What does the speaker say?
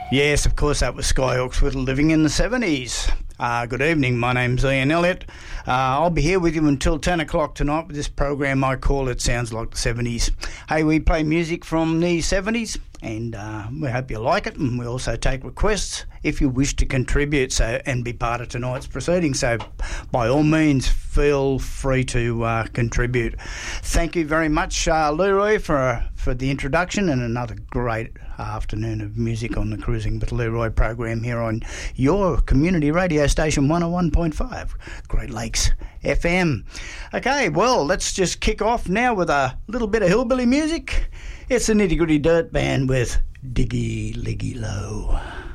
Yes, of course, that was Skyhawks with Living in the 70s. Good evening, my name's Ian Elliott. I'll be here with you until 10 o'clock tonight with this program I call It Sounds Like the 70s. Hey, we play music from the 70s and we hope you like it, and we also take requests if you wish to contribute and be part of tonight's proceedings. So by all means, feel free to contribute. Thank you very much, Leroy, for the introduction, and another great afternoon of music on the Cruising with Leroy program here on your community radio station 101.5 Great Lakes FM. Okay, well, let's just kick off now with a little bit of hillbilly music. It's the Nitty Gritty Dirt Band with Diggy Liggy Low.